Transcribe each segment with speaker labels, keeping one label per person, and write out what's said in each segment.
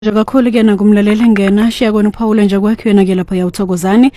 Speaker 1: Kakhulu ke nakumlaleli ngena shiya kona uPaul nje kwakhe yena ke lapha yawuthokozani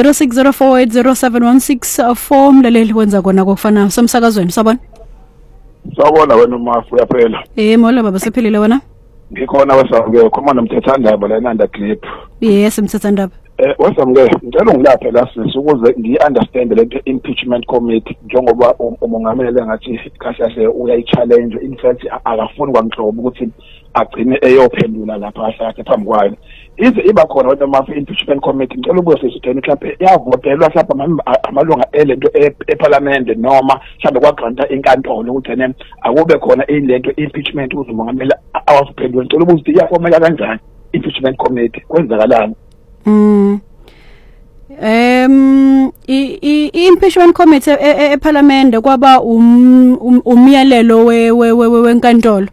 Speaker 1: 0604807164 mlaleli wenza kona kokufana somsakazweni sabona
Speaker 2: wena uMafu uyaphela
Speaker 1: mola baba sephilile wena
Speaker 2: ngikhona wasamke khoma nomthethandaba la nanda clip
Speaker 1: yes umthethandaba
Speaker 2: wasamke ngicela ungilaphe la sisi ukuze ngiunderstand lento impeachment committee njengoba umongameli ngathi kahle uyayichallenge in fact akafuni kwamhlobo ukuthi agcine eyophendula lapha ahlakhe phambi kwayo ize iba khona wena Mafu impeachment committee ngicela ubuye sesitheni mhlawumbe yavotelwa mhlawumbe amalunga elento eParliament noma mhlawumbe kwagranta inkantolo ukuthi ene akube khona ilento impeachment ukuze umongameli awasiphendule ngicela ukuthi iyafomela kanjani impeachment committee kwenzakalani
Speaker 1: impeachment committee eParliament kwaba umyalelo wenkantolo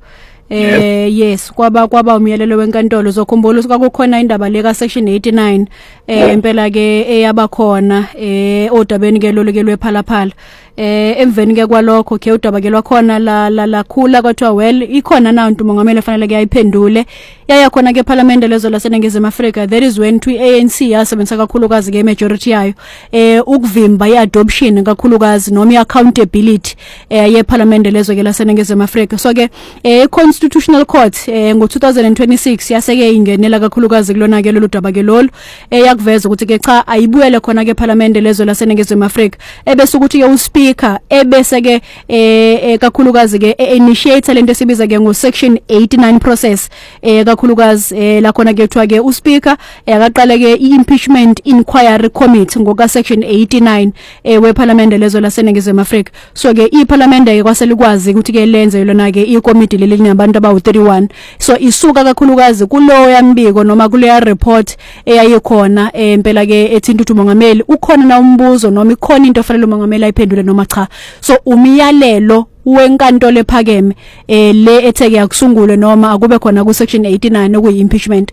Speaker 1: yes kwaba umyalelo wenkantolo zokhumbula ukuthi kwakukhona indaba leka section 89 impela ke eyabakhona odabeni ke lolu ke lwephalaphala emveni ke kwalokho ke udaba ke lwakhona lakhula kwathiwa well ikhona nawo umongameli efanele ke ayiphendule yaya khona ke eParliament lezo laseNingizimu Afrika that is when ANC yasebenzisa kakhulukazi ke majority yayo ukuvimba iadoption kakhulukazi noma iaccountability yeParliament lezo ke laseNingizimu Afrika so ke Constitutional Court ngo2026 yaseke ingenela kakhulukazi kulona ke lolu daba ke lolu yakuveza ukuthi ke cha ayibuyele khona ke eParliament lezo laseNingizimu Afrika ebese ukuthi ke uSpeaker ebese ke kakhulukazi ke initiate lento esibiza ke ngo section 89 process kakhulukazi la khona ke kuthiwa ke uSpeaker akaqala ke impeachment inquiry committee ngoka section 89 weParliament lezo laseNingizimu Afrika so ke iParliament ke kwaselikwazi ukuthi ke lenze lona ke iCommittee leli linabantu abawu31 so isuka kakhulukazi kulowo yambiko noma kuleya report eyayikhona impela ke ethinta ukuthi umongameli ukhona na umbuzo noma ikhona into ofanele umongameli ayiphendule noma cha so umyalelo wenkantolo ephakeme le etheke yakusungule noma akube khona ku section 89 okuyi impeachment.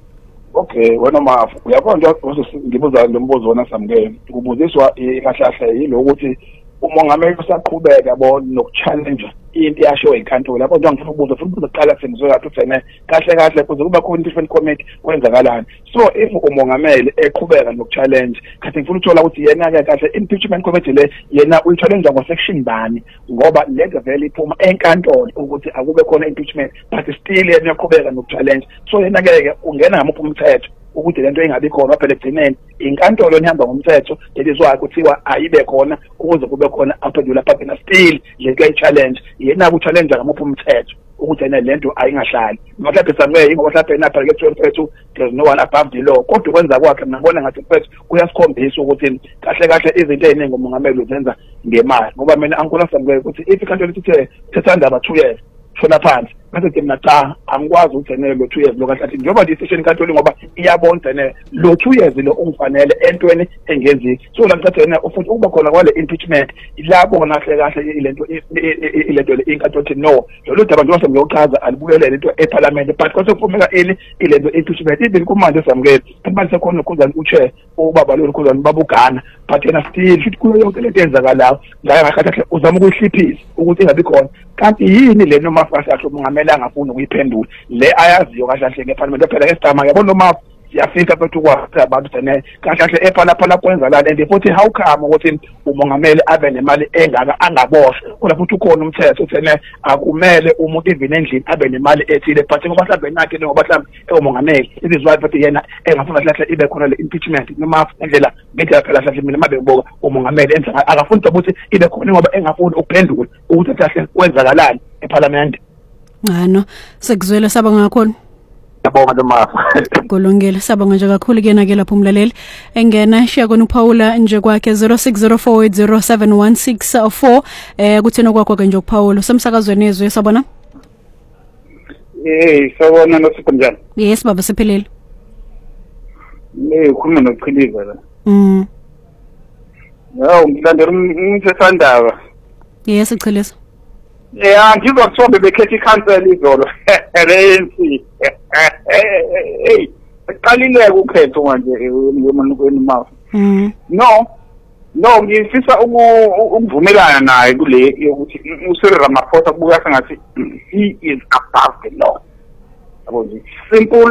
Speaker 2: Okay wena Mafu uyabona ngibuza lo mbuzo wona samkeni ubuziswa kahle yilokuthi umongameli usaqhubeka yabo nokuchallenge into yasho inkantolo lapho nje ngifuna ukubuza futhi uzoqala sengizoyathi uthene kahle kuze kuba khona impeachment committee kwenzakalani so if umongameli eqhubeka nokuchallenge kathi ngifuna ukuthola ukuthi yena ke kahle impeachment committee le yena uyichallenge ngo section bani ngoba lezo vele iphuma enkantolo ukuthi akube khona impeachment but still yena yaqhubeka nokuchallenge so yena ke ungena ngamuphi umthetho ukuthi lento ingabi khona phela egcineni inkantolo ihamba ngomthetho elizwa kuthiwa ayibe khona ukuze kube khona aphendula phela still lento ayi-challenge yena ku-challenge ngamuphi umthetho ukuthi yena lento ayingahlali mhlawumbe samwe ingoba mhlawumbe napha ke mfethu there's no one above the law kodwa ukwenza kwakhe ngibona ngathi mfethu kuyasikhombisa ukuthi kahle izinto eziningi umongameli uzenza ngemali ngoba mina angikholwa samwe ukuthi if inkantolo ithe thethandaba 2 years shona phansi ngathi mina cha angikwazi ukuthenela lo 2 years lo kahle njengoba decision inkantolo ngoba iyabona ne lo 2 years lo ungifanele entweni engenziki so la ngicathe yena futhi ukuba khona kwale impeachment ilabo kahle ilento le inkantolo no lo daba njengoba ngiyochaza alibuyele lento eParliament but kwase kufumeka ilento impeachment even kumanje samukele abantu sekhona ukuzana uchair ubaba lo ukuzana babugana but yena still futhi kuyo yonke lento enzakalayo ngaya ngakhathi uzama ukuyihliphisa ukuthi ingabi khona kanti yini le noma fasakhe umongameli angafuni ukuyiphendula le ayaziyo kahle ngeParliament phela esigama yabona noma siyafika bethu kwathi abantu thene kahle eParliament kwenza la and futhi how come ukuthi umongameli abe nemali engaka angaboshwe kodwa futhi ukhona umthetho uthene akumele umuntu even endlini abe nemali ethile but ngoba mhlawumbe nakhe ngoba mhlawumbe umongameli izizwa futhi yena engafuna kahle ibe khona le impeachment noma indlela ngeke phela kahle mina mabe ngiboka umongameli enza akafuni ukuthi ibe khona ngoba engafuni ukuphendula ukuthi kahle kwenzakalani eParliament.
Speaker 1: No sekuzwela saba ngakhona
Speaker 2: yabonga ndomafu
Speaker 1: kulungile sabonga nje kakhulu kena ke lapho umlaleli engena shiya kona uPaula nje kwakhe 0604807164 kuthena kwakho ke nje uPaula semsakazweni ezwe sabona
Speaker 3: sabona nosikunjani
Speaker 1: yes baba siphelele
Speaker 3: ukhuluma noQhiliza la ngidlandela umthethwandaba
Speaker 1: yes iChiliza
Speaker 3: ngizwa kuthiwa bebekhetha ikhansela izolo ANC hey qalileke ukhetho manje ngemanukweni Mafu no ngifisa ukuvumelana naye kule yokuthi uSiril Ramaphosa kubuka sengathi he is above the law yabo nje simple